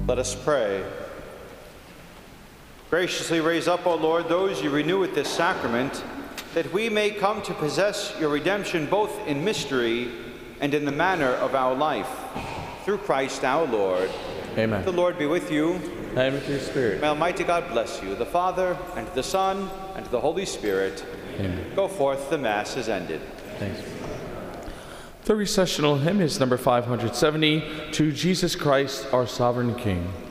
Let us pray. Graciously raise up, O Lord, those you renew with this sacrament, that we may come to possess your redemption both in mystery and in the manner of our life. Through Christ our Lord. Amen. The Lord be with you. And with your spirit. May Almighty God bless you, the Father, and the Son, and the Holy Spirit. Amen. Go forth, the Mass is ended. Thanks. The recessional hymn is number 570, To Jesus Christ, our Sovereign King.